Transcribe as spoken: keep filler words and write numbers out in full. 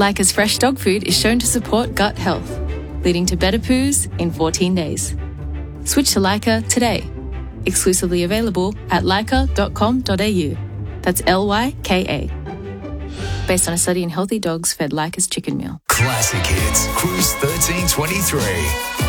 Lyca's fresh dog food is shown to support gut health, leading to better poos in fourteen days. Switch to Lyca today. Exclusively available at lyca dot com dot a u. That's L Y K A. Based on a study in healthy dogs fed Lyca's chicken meal. Classic Hits, Cruise thirteen twenty-three.